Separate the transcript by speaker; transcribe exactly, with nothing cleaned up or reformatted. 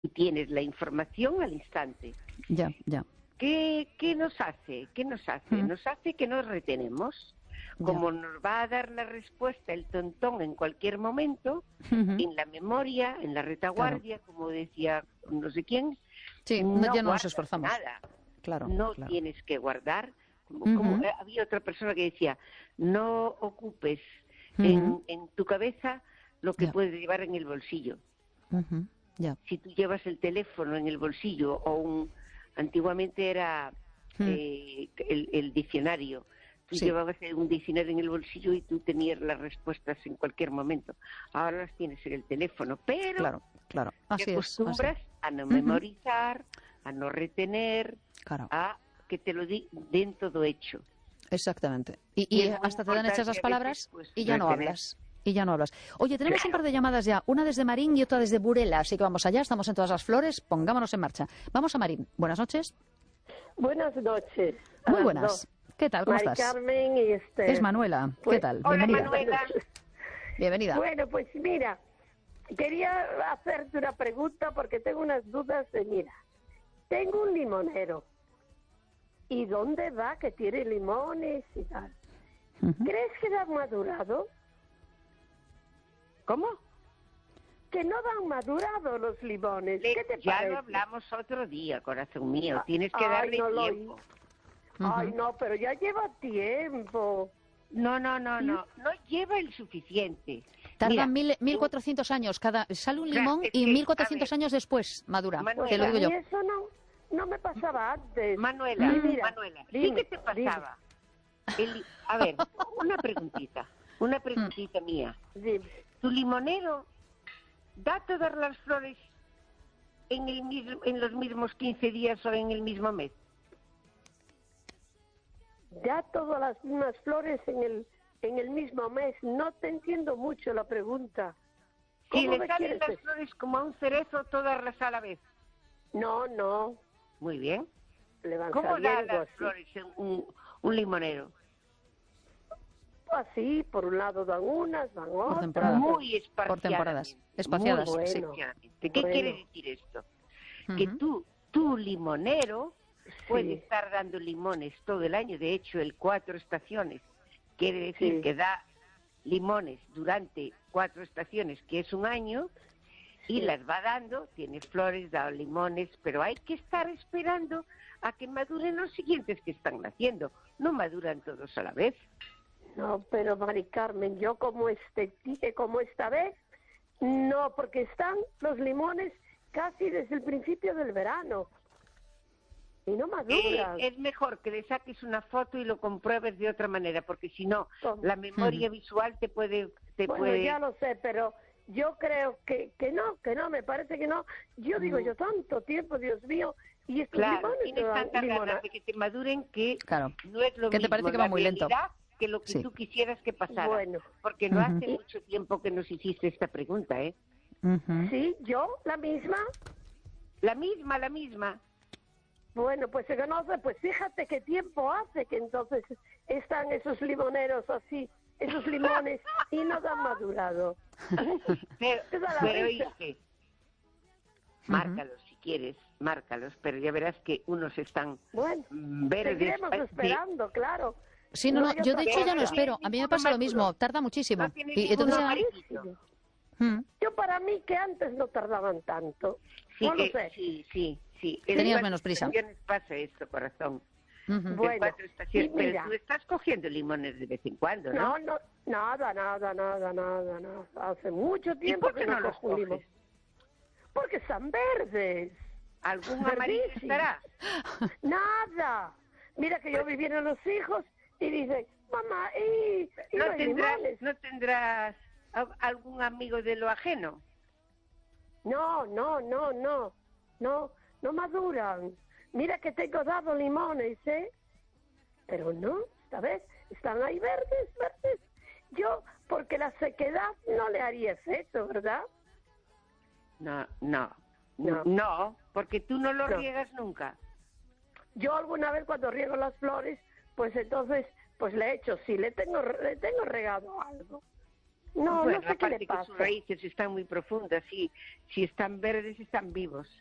Speaker 1: y tienes la información al instante.
Speaker 2: Ya, ya.
Speaker 1: ¿Qué, qué nos hace? ¿Qué nos hace?
Speaker 2: Mm.
Speaker 1: Nos hace que nos retenemos. Como nos va a dar la respuesta el tontón en cualquier momento,
Speaker 2: Ujú.
Speaker 1: en la memoria, en la retaguardia, como decía no sé quién,
Speaker 2: Sí,
Speaker 1: no
Speaker 2: ya no nos
Speaker 1: guardas
Speaker 2: esforzamos.
Speaker 1: nada.
Speaker 2: Claro,
Speaker 1: No
Speaker 2: claro.
Speaker 1: tienes que guardar. Como,
Speaker 2: Ujú.
Speaker 1: como, eh, había otra persona que decía, no ocupes
Speaker 2: Ujú.
Speaker 1: en, en tu cabeza lo que
Speaker 2: Ya.
Speaker 1: puedes llevar en el bolsillo.
Speaker 2: Ujú. Ya.
Speaker 1: Si tú llevas el teléfono en el bolsillo o un... Antiguamente era
Speaker 2: Mm.
Speaker 1: eh, el, el diccionario. Tú
Speaker 2: Sí.
Speaker 1: llevabas un diccionario en el bolsillo y tú tenías las respuestas en cualquier momento. Ahora las tienes en el teléfono, pero
Speaker 2: Claro, claro.
Speaker 1: te
Speaker 2: Así es. Así.
Speaker 1: acostumbras a no
Speaker 2: Ujú.
Speaker 1: memorizar, a no retener,
Speaker 2: Claro.
Speaker 1: a que te lo di- den todo hecho.
Speaker 2: Exactamente. Y,
Speaker 1: Y
Speaker 2: y
Speaker 1: es muy
Speaker 2: hasta te dan hechas las
Speaker 1: importante a
Speaker 2: palabras
Speaker 1: veces, pues,
Speaker 2: y ya no
Speaker 1: retener.
Speaker 2: hablas. Y ya no hablas. Oye, tenemos un
Speaker 1: Claro.
Speaker 2: par de llamadas ya. Una desde Marín y otra desde Burela. Así que vamos allá. Estamos en todas las flores. Pongámonos en marcha. Vamos a Marín. Buenas noches.
Speaker 3: Buenas noches. a
Speaker 2: Muy
Speaker 3: las
Speaker 2: buenas.
Speaker 3: dos.
Speaker 2: ¿Qué tal? ¿Cómo
Speaker 3: Mari
Speaker 2: estás?
Speaker 3: Carmen y este.
Speaker 2: Es Manuela. ¿Qué
Speaker 3: pues,
Speaker 2: tal?
Speaker 1: Hola,
Speaker 2: Bienvenida.
Speaker 1: Manuela.
Speaker 2: Bienvenida.
Speaker 3: Bueno, pues mira, quería hacerte una pregunta porque tengo unas dudas de, mira, tengo un limonero. ¿Y dónde va que tiene limones y tal?
Speaker 2: Ujú.
Speaker 3: ¿Crees que dan madurado?
Speaker 1: ¿Cómo?
Speaker 3: Que no dan madurado los limones.
Speaker 1: Le-
Speaker 3: ¿Qué te
Speaker 1: ya
Speaker 3: parece?
Speaker 1: lo hablamos otro día, corazón mío.
Speaker 3: Ah,
Speaker 1: Tienes que
Speaker 3: ay,
Speaker 1: darle
Speaker 3: no lo
Speaker 1: tiempo.
Speaker 3: Ay,
Speaker 2: Ujú.
Speaker 3: no, pero ya lleva tiempo.
Speaker 1: No, no, no, no. No lleva el suficiente. Mira,
Speaker 2: Tardan mil, mil cuatrocientos años. Cada, sale un
Speaker 1: Claro,
Speaker 2: limón
Speaker 1: es
Speaker 2: y
Speaker 1: que,
Speaker 2: mil cuatrocientos
Speaker 1: a ver,
Speaker 2: años después madura.
Speaker 1: Manuela,
Speaker 2: Te lo digo
Speaker 3: Pues
Speaker 2: yo.
Speaker 3: a mí eso no, no me pasaba antes.
Speaker 1: Manuela,
Speaker 3: Y mira,
Speaker 1: Manuela, sí
Speaker 3: dime,
Speaker 1: que te pasaba. El- a ver, una preguntita, una preguntita mía.
Speaker 3: Dime, dime.
Speaker 1: ¿Tu limonero da todas las flores en, el mismo, en los mismos quince días o en el mismo mes?
Speaker 3: Ya todas las mismas flores en el en el mismo mes. No te entiendo mucho la pregunta.
Speaker 1: Si
Speaker 3: ¿Cómo
Speaker 1: le
Speaker 3: me
Speaker 1: salen
Speaker 3: quieres
Speaker 1: las
Speaker 3: decir?
Speaker 1: flores como a un cerezo, todas las a la vez.
Speaker 3: No, no.
Speaker 1: Muy bien.
Speaker 3: Le van
Speaker 1: ¿Cómo da
Speaker 3: saliendo
Speaker 1: las
Speaker 3: así.
Speaker 1: flores en un, un limonero?
Speaker 3: Así, por un lado dan unas, dan otras.
Speaker 2: temporada.
Speaker 1: Muy espaciadamente.
Speaker 2: Por temporadas, espaciadas,
Speaker 1: Muy
Speaker 3: sí.
Speaker 1: espaciadamente. ¿Qué
Speaker 3: Bueno.
Speaker 1: quiere decir esto? Que
Speaker 2: Ujú.
Speaker 1: tú, tu limonero puede
Speaker 3: Sí.
Speaker 1: estar dando limones todo el año. De hecho, el cuatro estaciones quiere decir
Speaker 3: Sí.
Speaker 1: que da limones durante cuatro estaciones, que es un año, y
Speaker 3: Sí.
Speaker 1: las va dando, tiene flores, da limones, pero hay que estar esperando a que maduren los siguientes que están naciendo. No maduran todos a la vez.
Speaker 3: No, pero Mari Carmen, yo como este ti- eh, como esta vez, no, porque están los limones casi desde el principio del verano. Y no
Speaker 1: Eh,
Speaker 3: maduran.
Speaker 1: es mejor que le saques una foto y lo compruebes de otra manera, porque si no,
Speaker 3: ¿Cómo?
Speaker 1: la memoria visual te puede... Te
Speaker 3: Bueno,
Speaker 1: puede...
Speaker 3: ya lo sé, pero yo creo que, que no, que no, me parece que no. Yo digo,
Speaker 1: Mm.
Speaker 3: yo tanto tiempo, Dios mío, y estos
Speaker 1: Claro,
Speaker 3: limones
Speaker 1: tienes
Speaker 3: no dan
Speaker 1: tantas
Speaker 3: limona-
Speaker 1: ganas de que te maduren que
Speaker 2: Claro.
Speaker 1: no es lo
Speaker 2: ¿Qué te
Speaker 1: mismo
Speaker 2: parece que
Speaker 1: la
Speaker 2: va muy lento?
Speaker 1: realidad que lo que
Speaker 2: Sí.
Speaker 1: tú quisieras que pasara.
Speaker 3: Bueno.
Speaker 1: Porque no
Speaker 2: Ujú.
Speaker 1: hace mucho tiempo que nos hiciste esta pregunta, ¿eh?
Speaker 2: Ujú.
Speaker 3: Sí, yo, la misma.
Speaker 1: La misma, la misma.
Speaker 3: Bueno, pues se conoce, pues fíjate qué tiempo hace que entonces están esos limoneros así, esos limones, y no dan madurado.
Speaker 1: Pero,
Speaker 3: Te da la
Speaker 1: pero
Speaker 3: risa.
Speaker 1: oíste, márcalos si quieres, márcalos, pero ya verás que unos están
Speaker 3: Bueno,
Speaker 1: mm, verdes.
Speaker 3: seguiremos
Speaker 1: pa- de-
Speaker 3: esperando, claro.
Speaker 2: Sí, no, no,
Speaker 3: hay
Speaker 2: yo de
Speaker 3: otra
Speaker 2: hecho ya no
Speaker 3: cosa.
Speaker 2: espero. A mí me pasa lo mismo, tarda muchísimo.
Speaker 1: No tiene
Speaker 2: Y
Speaker 1: ninguno
Speaker 2: entonces ya-
Speaker 1: amarillito.
Speaker 2: Mm.
Speaker 3: Yo para mí que antes no tardaban tanto.
Speaker 1: Sí,
Speaker 3: no lo
Speaker 1: que,
Speaker 3: sé.
Speaker 1: sí, sí, sí. En
Speaker 2: Tenías
Speaker 1: cuatro
Speaker 2: menos prisa.
Speaker 1: estaciones pasa esto, corazón.
Speaker 2: Ujú.
Speaker 1: En
Speaker 3: Bueno,
Speaker 1: cuatro estaciones.
Speaker 3: y mira.
Speaker 1: Pero tú estás cogiendo limones de vez en cuando, ¿no?
Speaker 3: No, no, nada, nada, nada, nada, nada. Hace mucho
Speaker 1: ¿Y
Speaker 3: tiempo
Speaker 1: por qué
Speaker 3: que
Speaker 1: no
Speaker 3: no
Speaker 1: los
Speaker 3: cojo un limón.
Speaker 1: coges?
Speaker 3: Porque están verdes.
Speaker 1: ¿Algún amarillo
Speaker 3: Verdísimo.
Speaker 1: estará?
Speaker 3: Nada. Mira que yo vinieron los hijos y dicen, mamá, ¿y, y
Speaker 1: ¿No
Speaker 3: los
Speaker 1: tendrás,
Speaker 3: limones?
Speaker 1: ¿No tendrás a- algún amigo de lo ajeno?
Speaker 3: No, no, no, no, no, no maduran. Mira que tengo dado limones, ¿eh? Pero no, esta vez están ahí verdes, verdes. Yo, porque la sequedad no le haría efecto, ¿verdad?
Speaker 1: No, no,
Speaker 3: No.
Speaker 1: no, porque tú no lo
Speaker 3: No.
Speaker 1: riegas nunca.
Speaker 3: Yo alguna vez cuando riego las flores, pues entonces, pues le he hecho, sí, le tengo, le tengo regado algo. No,
Speaker 1: Bueno,
Speaker 3: no sé qué
Speaker 1: aparte
Speaker 3: le
Speaker 1: que
Speaker 3: pasa.
Speaker 1: sus raíces están muy profundas y si están verdes están vivos.